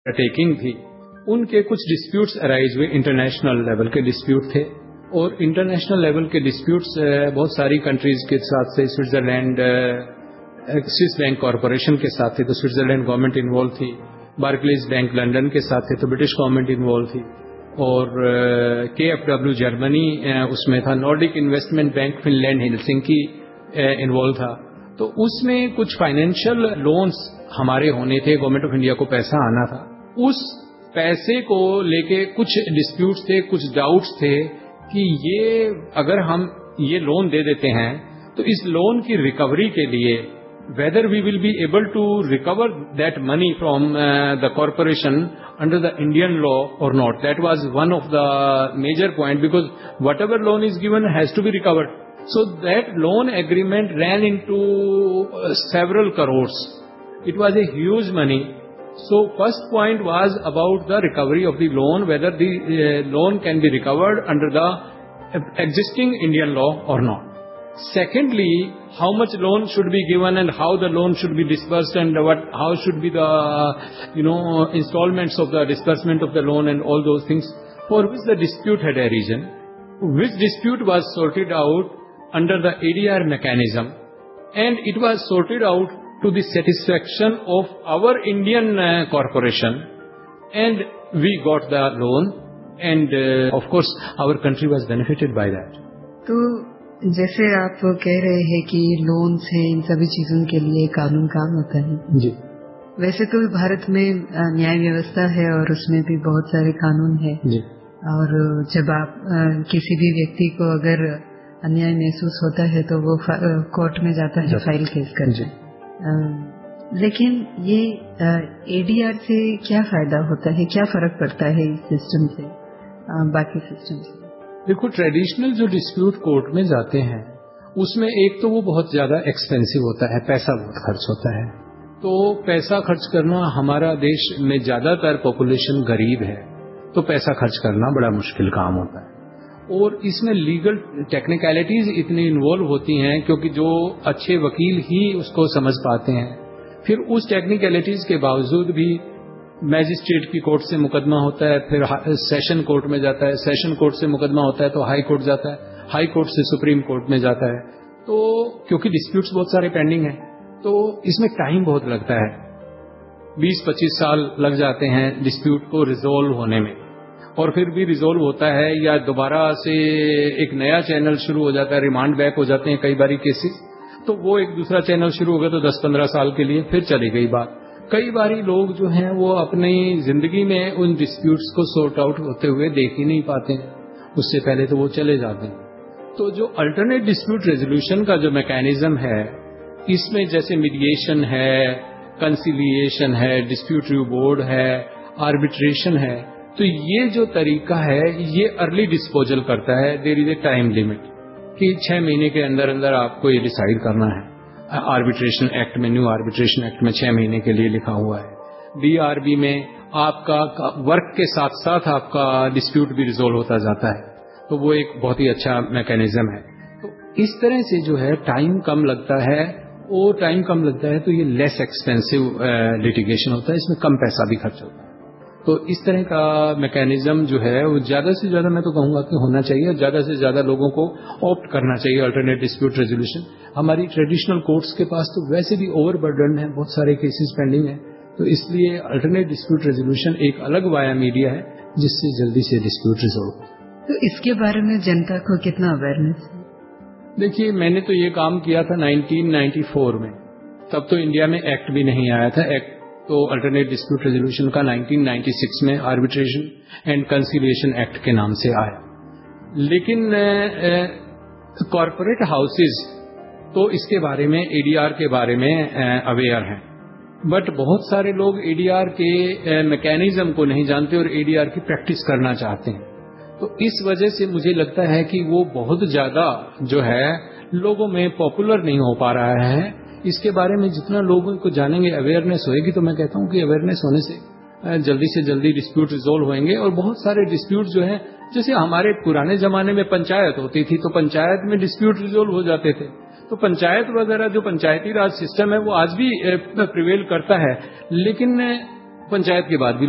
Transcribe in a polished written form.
Taking थी, उनके कुछ डिस्प्यूट्स अराइज हुए, इंटरनेशनल लेवल के डिस्प्यूट थे। और इंटरनेशनल लेवल के डिस्प्यूट्स बहुत सारी कंट्रीज के साथ थे। स्विट्जरलैंड, स्विस बैंक कॉरपोरेशन के साथ थे तो स्विट्जरलैंड गवर्नमेंट इन्वॉल्व थी। बार्कलेज बैंक लंदन के साथ थे तो ब्रिटिश गवर्नमेंट इन्वॉल्व थी। और KfW जर्मनी उसमें था। Nordic investment bank Finland Helsinki involve था। तो उसमें कुछ फाइनेंशियल लोन्स हमारे होने थे, गवर्नमेंट ऑफ इंडिया को पैसा आना था। उस पैसे को लेके कुछ डिस्प्यूट्स थे, कुछ डाउट्स थे कि ये अगर हम ये लोन दे देते हैं तो इस लोन की रिकवरी के लिए whether we will be able to recover that money from the corporation under the Indian law or not. That was one of the major point, because whatever loan is given has to be recovered. So that loan agreement ran into several crores. It was a huge money. So first point was about the recovery of the loan, whether the loan can be recovered under the existing Indian law or not. Secondly, how much loan should be given and how the loan should be disbursed and how should be the installments of the disbursement of the loan and all those things, for which the dispute had arisen, which dispute was sorted out under the ADR mechanism, and it was sorted out to the satisfaction of our Indian corporation, and we got the loan, and of course our country was benefited by that. तो जैसे आप कह रहे हैं कि loans हैं, इन सभी चीजों के लिए कानून काम होता है जी। वैसे तो भारत में न्याय व्यवस्था है और उसमें भी बहुत सारे कानून है जी। और जब आप किसी भी व्यक्ति को अगर अन्याय महसूस होता है तो वो कोर्ट में जाता है, फाइल केस करता है। लेकिन ये ADR से क्या फायदा होता है, क्या फर्क पड़ता है इस सिस्टम से बाकी सिस्टम से? देखो, ट्रेडिशनल जो डिस्प्यूट कोर्ट में जाते हैं उसमें एक तो वो बहुत ज्यादा एक्सपेंसिव होता है, पैसा बहुत खर्च होता है। तो पैसा खर्च करना, हमारा देश में ज्यादातर पॉपुलेशन गरीब है तो पैसा खर्च करना बड़ा मुश्किल काम होता है। और इसमें लीगल टेक्निकलिटीज इतनी इन्वॉल्व होती हैं क्योंकि जो अच्छे वकील ही उसको समझ पाते हैं। फिर उस टेक्निकलिटीज के बावजूद भी मैजिस्ट्रेट की कोर्ट से मुकदमा होता है, फिर सेशन कोर्ट में जाता है, सेशन कोर्ट से मुकदमा होता है तो हाई कोर्ट जाता है, हाई कोर्ट से सुप्रीम कोर्ट में जाता है। तो क्योंकि डिस्प्यूट्स बहुत सारे पेंडिंग हैं तो इसमें टाइम बहुत लगता है, 20-25 साल लग जाते हैं डिस्प्यूट को रिजोल्व होने में। और फिर भी रिजोल्व होता है या दोबारा से एक नया चैनल शुरू हो जाता है, रिमांड बैक हो जाते हैं कई बारी केसेस, तो वो एक दूसरा चैनल शुरू हो गया तो 10-15 साल के लिए फिर चली गई बात। कई बारी लोग जो हैं वो अपनी जिंदगी में उन डिस्प्यूट्स को सॉर्ट आउट होते हुए देख ही नहीं पाते हैं, उससे पहले तो वो चले जाते हैं। तो जो अल्टरनेट डिस्प्यूट रेजोल्यूशन का जो मैकेनिज्म है, इसमें जैसे मीडिएशन है, कंसिलिएशन है, डिस्प्यूट रिव्यू बोर्ड है, आर्बिट्रेशन है, तो ये जो तरीका है ये अर्ली डिस्पोजल करता है। There is a time limit कि 6 महीने के अंदर अंदर आपको ये डिसाइड करना है। आर्बिट्रेशन एक्ट में, न्यू आर्बिट्रेशन एक्ट में 6 महीने के लिए लिखा हुआ है। DRB में आपका वर्क के साथ साथ आपका डिस्प्यूट भी रिजोल्व होता जाता है, तो वो एक बहुत ही अच्छा मैकेनिज्म है। तो इस तरह से जो है टाइम कम लगता है, और टाइम कम लगता है तो ये लेस एक्सपेंसिव लिटिगेशन होता है, इसमें कम पैसा भी खर्च होता है। तो इस तरह का मैकेनिज्म जो है वो ज्यादा से ज्यादा मैं तो कहूंगा कि होना चाहिए, ज्यादा से ज्यादा लोगों को ऑप्ट करना चाहिए अल्टरनेट डिस्प्यूट रेजोल्यूशन। हमारी ट्रेडिशनल कोर्ट्स के पास तो वैसे भी ओवरबर्डन है, बहुत सारे केसेस पेंडिंग हैं, तो इसलिए अल्टरनेट डिस्प्यूट रेजोल्यूशन एक अलग वाया मीडिया है जिससे जल्दी से डिस्प्यूट रिजोल्व हो। तो इसके बारे में जनता को कितना अवेयरनेस है? देखिए, मैंने तो ये काम किया था 1994 में, तब तो इंडिया में एक्ट भी नहीं आया था। एक्ट तो अल्टरनेट डिस्प्यूट रेजोल्यूशन का 1996 में आर्बिट्रेशन एंड कंसिलिएशन एक्ट के नाम से आया। लेकिन कॉरपोरेट हाउसेज तो इसके बारे में, ADR के बारे में अवेयर हैं, बट बहुत सारे लोग ADR के मैकेनिज्म को नहीं जानते और ADR की प्रैक्टिस करना चाहते हैं। तो इस वजह से मुझे लगता है कि वो बहुत ज्यादा जो है लोगों में पॉपुलर नहीं हो पा रहा है। इसके बारे में जितना लोगों को जानेंगे, अवेयरनेस होएगी, तो मैं कहता हूं कि अवेयरनेस होने से जल्दी से जल्दी डिस्प्यूट रिजोल्व होंगे। और बहुत सारे डिस्प्यूट जो हैं, जैसे हमारे पुराने जमाने में पंचायत होती थी तो पंचायत में डिस्प्यूट रिजोल्व हो जाते थे, तो पंचायत वगैरह जो पंचायती राज सिस्टम है वो आज भी प्रिवेल करता है, लेकिन पंचायत के बाद भी